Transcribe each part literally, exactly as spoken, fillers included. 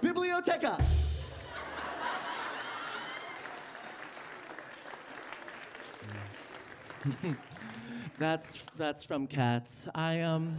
biblioteca. Yes. that's that's from Cats. I um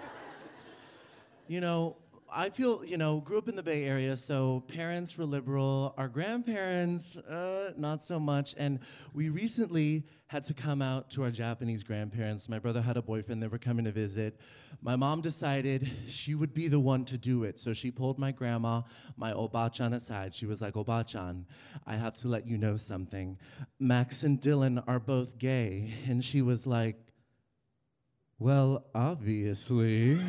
you know, I feel, you know, grew up in the Bay Area, so parents were liberal. Our grandparents, uh, not so much. And we recently had to come out to our Japanese grandparents. My brother had a boyfriend, they were coming to visit. My mom decided she would be the one to do it. So she pulled my grandma, my Oba-chan aside. She was like, Oba-chan, I have to let you know something. Max and Dylan are both gay. And she was like, well, obviously.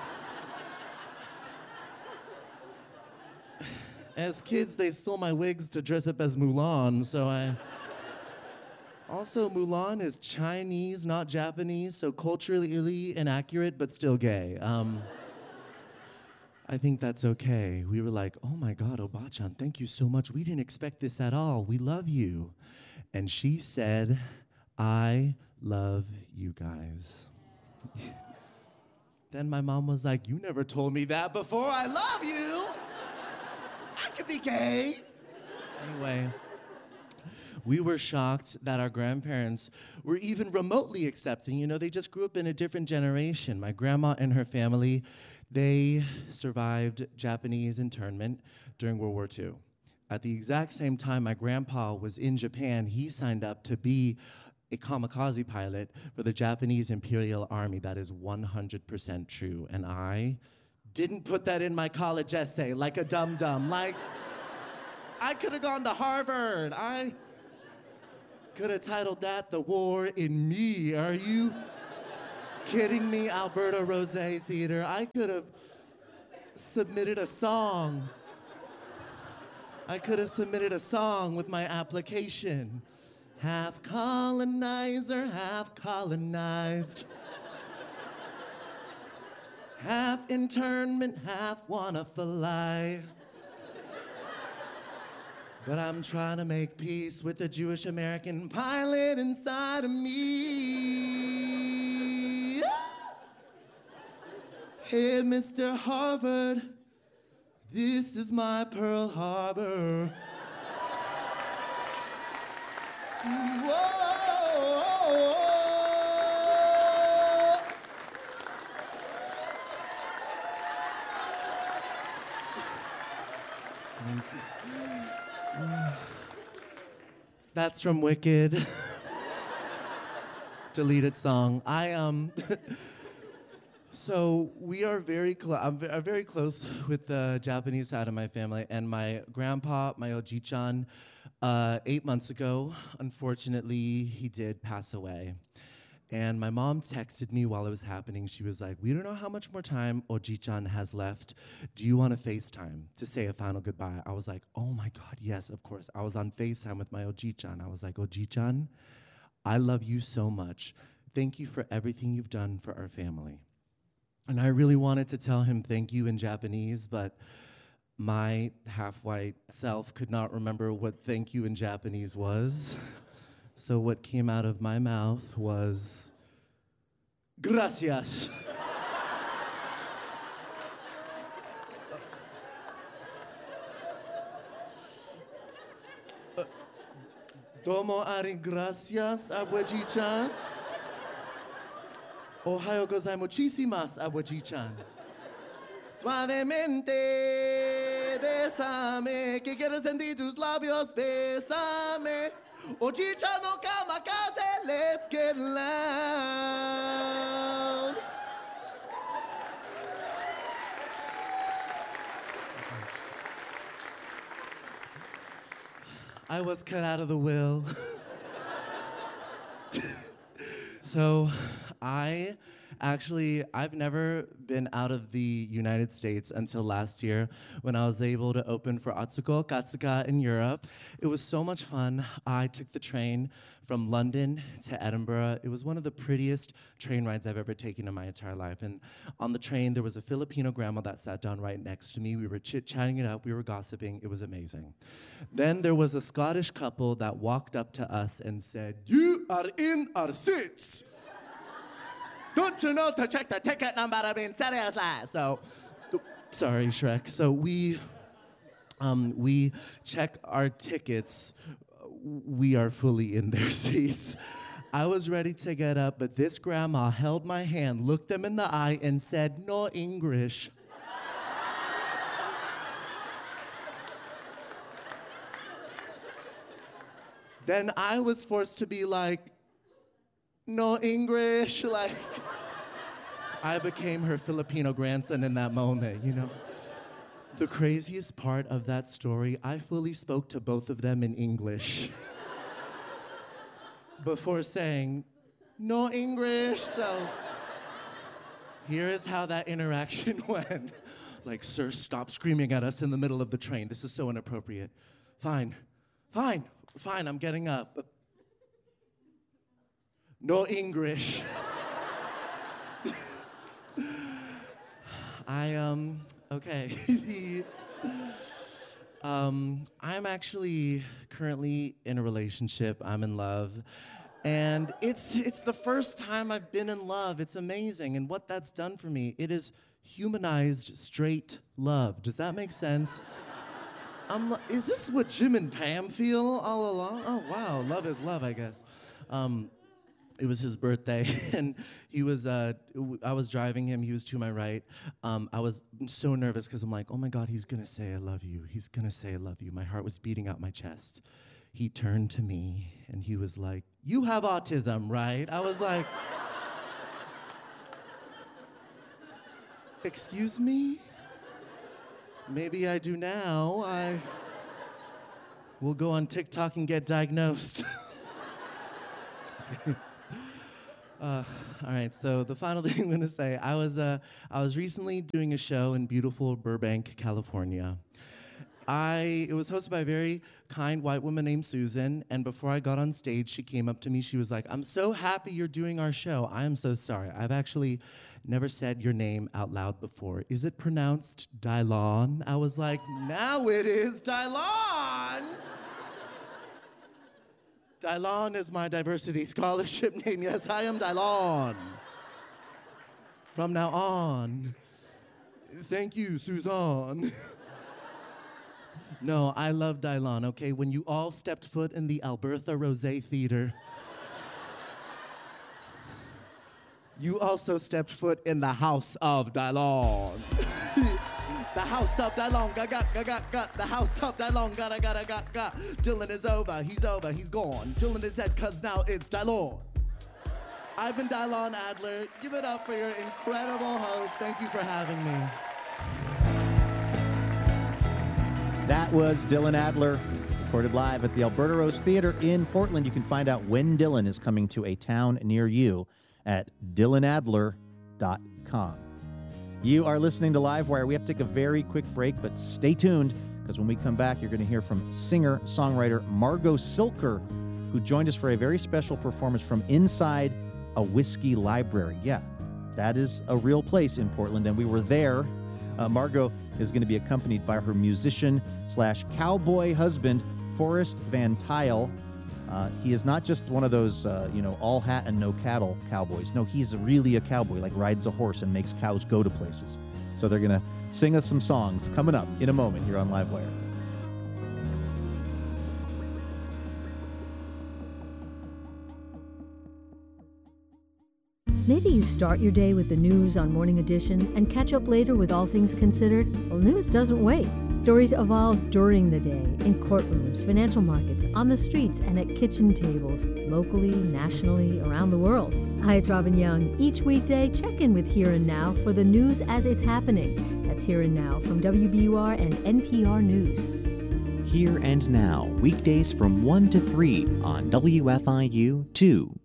As kids, they stole my wigs to dress up as Mulan, so I... Also, Mulan is Chinese, not Japanese, so culturally inaccurate, but still gay. Um, I think that's okay. We were like, oh my God, Oba-chan, thank you so much. We didn't expect this at all. We love you. And she said, I love you guys. Then my mom was like, you never told me that before. I love you. I could be gay. Anyway, we were shocked that our grandparents were even remotely accepting. You know, they just grew up in a different generation. My grandma and her family, they survived Japanese internment during World War Two. At the exact same time my grandpa was in Japan, he signed up to be a kamikaze pilot for the Japanese Imperial Army. That is one hundred percent true. And I didn't put that in my college essay like a dum-dum. Like, I could have gone to Harvard. I could have titled that The War in Me. Are you kidding me, Alberta Rose Theater? I could have submitted a song. I could have submitted a song with my application. Half colonizer, half colonized. Half internment, half wanna fly. But I'm trying to make peace with the Jewish American pilot inside of me. Hey, Mister Harvard, this is my Pearl Harbor. Whoa. Thank you. That's from Wicked. Deleted song. I um. So we are very close. I'm, v- I'm very close with the Japanese side of my family, and my grandpa, my Oji-chan, uh, eight months ago, unfortunately, he did pass away. And my mom texted me while it was happening. She was like, we don't know how much more time Oji-chan has left. Do you want to FaceTime to say a final goodbye? I was like, oh my God, yes, of course. I was on FaceTime with my Oji-chan. I was like, Oji-chan, I love you so much. Thank you for everything you've done for our family. And I really wanted to tell him thank you in Japanese, but my half-white self could not remember what thank you in Japanese was. So what came out of my mouth was, gracias. uh, domo ari gracias, Abueji-chan. Ohayo gozaimasu muchísimas, Abueji-chan. Suavemente, bésame, que quiero sentir tus labios, bésame. Oji-chan no kamikaze, let's get loud. I was cut out of the will. So I actually, I've never been out of the United States until last year when I was able to open for Atsuko Katsuka in Europe. It was so much fun. I took the train from London to Edinburgh. It was one of the prettiest train rides I've ever taken in my entire life. And on the train, there was a Filipino grandma that sat down right next to me. We were chit-chatting it up. We were gossiping. It was amazing. Then there was a Scottish couple that walked up to us and said, "You are in our seats. Don't you know to check the ticket number? I mean, seriously." So, sorry, Shrek. So we Um, we check our tickets. We are fully in their seats. I was ready to get up, but this grandma held my hand, looked them in the eye, and said, "No English." Then I was forced to be like, "No English," like, I became her Filipino grandson in that moment, you know? The craziest part of that story, I fully spoke to both of them in English before saying, "No English," so here is how that interaction went. Like, "Sir, stop screaming at us in the middle of the train. This is so inappropriate." Fine, fine, fine, I'm getting up. "No English." I, um, okay. the, um, I'm actually currently in a relationship. I'm in love. And it's, it's the first time I've been in love. It's amazing. And what that's done for me, it is humanized straight love. Does that make sense? I'm lo- is this what Jim and Pam feel all along? Oh, wow. Love is love, I guess. Um, It was his birthday, and he was, uh, I was driving him, he was to my right. Um, I was so nervous because I'm like, oh my God, he's gonna say I love you. He's gonna say I love you. My heart was beating out my chest. He turned to me, and he was like, "You have autism, right?" I was like, "Excuse me? Maybe I do now. I will go on TikTok and get diagnosed." Uh, all right, so the final thing I'm gonna say, I was, uh, I was recently doing a show in beautiful Burbank, California. I, it was hosted by a very kind white woman named Susan, and before I got on stage, she came up to me, she was like, "I'm so happy you're doing our show. I am so sorry. I've actually never said your name out loud before. Is it pronounced Dylon?" I was like, "Now it is Dylon!" Dylon is my diversity scholarship name. Yes, I am Dylon. From now on. Thank you, Suzanne. No, I love Dylon, okay? When you all stepped foot in the Albertha Rosé Theater, you also stepped foot in the house of Dylon. The house of Dylon, got, got, got, got, got. The house of Dylon, got, got, got, got. Dylan is over, he's over, he's gone. Dylan is dead, cause now it's Dylon. I've been Dylon Adler. Give it up for your incredible host. Thank you for having me. That was Dylan Adler, recorded live at the Alberta Rose Theater in Portland. You can find out when Dylan is coming to a town near you at dylan adler dot com. You are listening to Livewire. We have to take a very quick break, but stay tuned, because when we come back, you're going to hear from singer-songwriter Margot Silker, who joined us for a very special performance from inside a whiskey library. Yeah, that is a real place in Portland, and we were there. Uh, Margot is going to be accompanied by her musician slash cowboy husband, Forrest Van Tile. Uh, he is not just one of those, uh, you know, all hat and no cattle cowboys. No, he's really a cowboy, like rides a horse and makes cows go to places. So they're going to sing us some songs coming up in a moment here on Livewire. Maybe you start your day with the news on Morning Edition and catch up later with All Things Considered. Well, news doesn't wait. Stories evolve during the day, in courtrooms, financial markets, on the streets, and at kitchen tables, locally, nationally, around the world. Hi, it's Robin Young. Each weekday, check in with Here and Now for the news as it's happening. That's Here and Now from W B U R and N P R News. Here and Now, weekdays from one to three on W F I U two.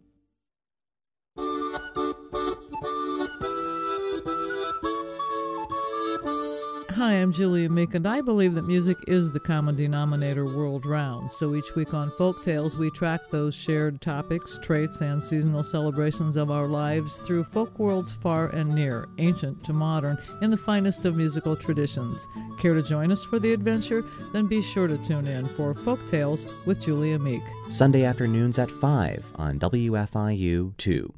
Hi, I'm Julia Meek, and I believe that music is the common denominator world round. So each week on Folk Tales, we track those shared topics, traits, and seasonal celebrations of our lives through folk worlds far and near, ancient to modern, in the finest of musical traditions. Care to join us for the adventure? Then be sure to tune in for Folk Tales with Julia Meek. Sunday afternoons at five on W F I U two.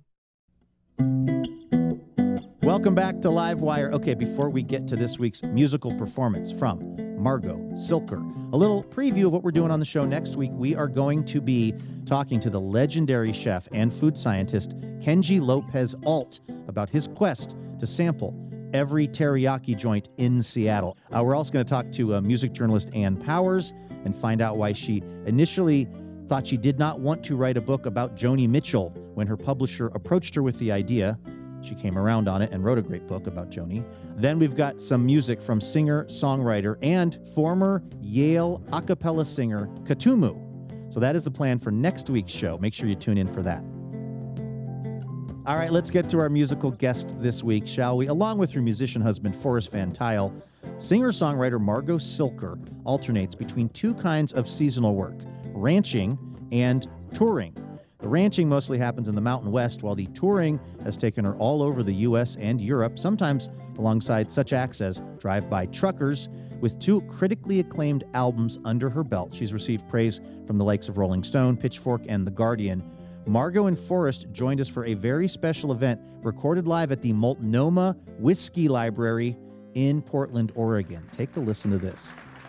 Welcome back to Livewire. Okay, before we get to this week's musical performance from Margot Silker. A little preview of what we're doing on the show next week. We are going to be talking to the legendary chef and food scientist Kenji Lopez Alt about his quest to sample every teriyaki joint in Seattle. Uh, we're also going to talk to uh, music journalist Ann Powers and find out why she initially thought she did not want to write a book about Joni Mitchell when her publisher approached her with the idea. She came around on it and wrote a great book about Joni. Then we've got some music from singer, songwriter, and former Yale a cappella singer Katumu. So that is the plan for next week's show. Make sure you tune in for that. All right, let's get to our musical guest this week, shall we? Along with her musician husband, Forrest Van Tile, singer-songwriter Margot Silker alternates between two kinds of seasonal work, ranching and touring. The ranching mostly happens in the Mountain West, while the touring has taken her all over the U S and Europe, sometimes alongside such acts as Drive-By Truckers. With two critically acclaimed albums under her belt, she's received praise from the likes of Rolling Stone, Pitchfork, and The Guardian. Margot and Forrest joined us for a very special event recorded live at the Multnomah Whiskey Library in Portland, Oregon. Take a listen to this.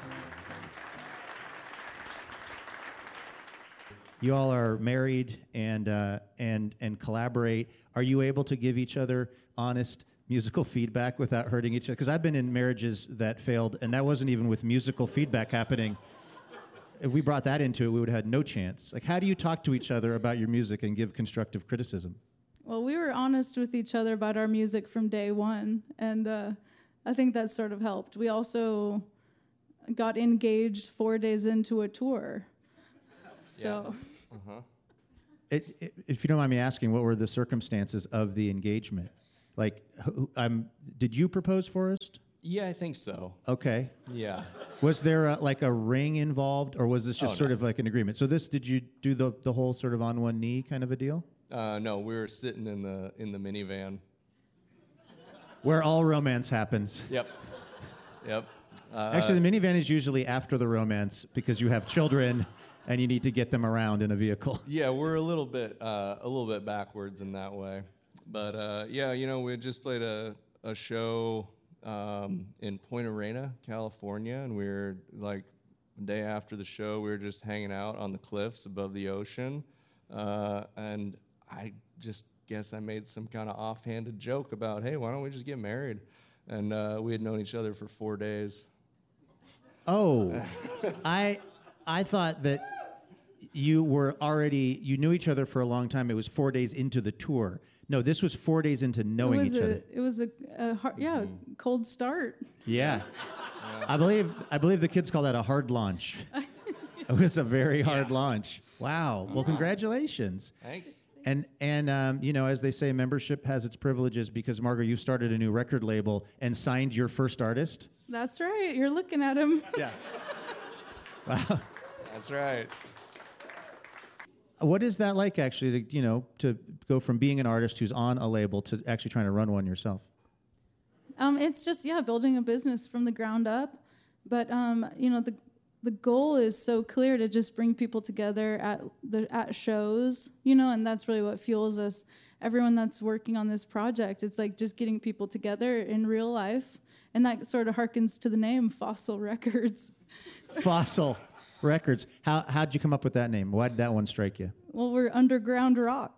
You all are married and uh, and and collaborate. Are you able to give each other honest musical feedback without hurting each other? Because I've been in marriages that failed, and that wasn't even with musical feedback happening. If we brought that into it, we would have had no chance. Like, how do you talk to each other about your music and give constructive criticism? Well, we were honest with each other about our music from day one, and uh, I think that sort of helped. We also got engaged four days into a tour. So, yeah. uh-huh. it, it, if you don't mind me asking, what were the circumstances of the engagement? Like, who, I'm, did you propose, Forrest? Yeah, I think so. Okay. Yeah. Was there a, like a ring involved, or was this just Oh, sort no. of like an agreement? So this, did you do the the whole sort of on one knee kind of a deal? Uh, no, we were sitting in the in the minivan. Where all romance happens. Yep. Yep. Uh, Actually, the minivan is usually after the romance because you have children and you need to get them around in a vehicle. Yeah, we're a little bit uh, a little bit backwards in that way, but uh, yeah, you know, we had just played a a show um, in Point Arena, California, and we were like the day after the show, we were just hanging out on the cliffs above the ocean, uh, and I just guess I made some kind of offhanded joke about, hey, why don't we just get married? And uh, we had known each other for four days. Oh, I I thought that you were already, you knew each other for a long time. It was four days into the tour. No, this was four days into knowing it was each a, other. It was a, a hard, yeah, Mm-hmm. cold start. Yeah. I believe I believe the kids call that a hard launch. It was a very hard launch. Wow. Well, congratulations. Thanks. And and um, you know, as they say, membership has its privileges because Margot, you started a new record label and signed your first artist. That's right. You're looking at him. Yeah. Wow. That's right. What is that like, actually, to, you know, to go from being an artist who's on a label to actually trying to run one yourself? Um, it's just, yeah, building a business from the ground up. But, um, you know, the the goal is so clear to just bring people together at the at shows, you know, and that's really what fuels us. Everyone that's working on this project, it's like just getting people together in real life. And that sort of harkens to the name Fossil Records. Fossil Records. How how'd you come up with that name? Why did that one strike you? Well, we're underground rock.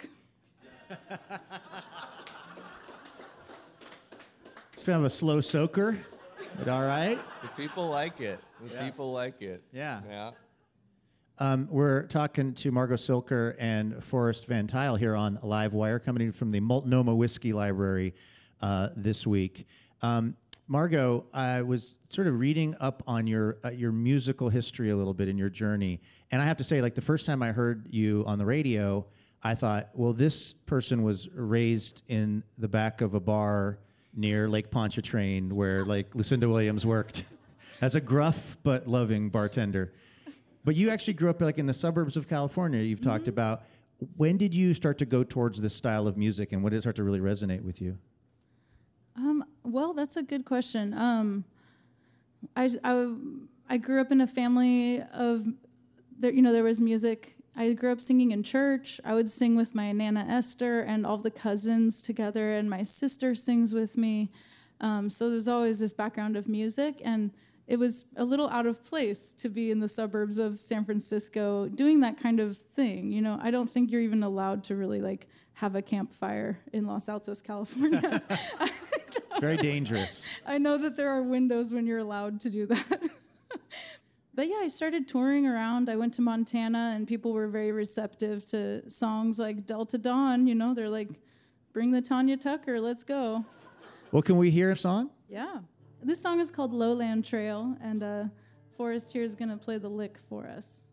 It's kind of a slow soaker, but all right. The people like it. The Yeah. people like it. Yeah. Yeah. Um, we're talking to Margot Silker and Forrest Van Tile here on Live Wire, coming in from the Multnomah Whiskey Library uh, this week. Um, Margot, I was sort of reading up on your uh, your musical history a little bit in your journey, and I have to say, like the first time I heard you on the radio, I thought, well, this person was raised in the back of a bar near Lake Pontchartrain, where like Lucinda Williams worked as a gruff but loving bartender. But you actually grew up like in the suburbs of California. You've mm-hmm. talked about. When did you start to go towards this style of music, and when did it start to really resonate with you? Um, well, that's a good question. Um, I, I, I grew up in a family of, there, you know, there was music. I grew up singing in church. I would sing with my Nana Esther and all the cousins together, and my sister sings with me. Um, so there's always this background of music. And it was a little out of place to be in the suburbs of San Francisco doing that kind of thing. You know, I don't think you're even allowed to really like have a campfire in Los Altos, California. Very dangerous. I know that there are windows when you're allowed to do that. But yeah, I started touring around. I went to Montana, and people were very receptive to songs like Delta Dawn. You know, they're like, bring the Tanya Tucker, let's go. Well, can we hear a song? Yeah. This song is called Lowland Trail, and uh, Forrest here is going to play the lick for us.